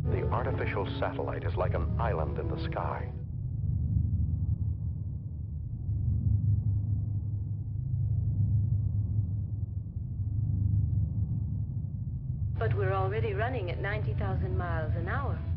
The artificial satellite is like an island in the sky. But we're already running at 90,000 miles an hour.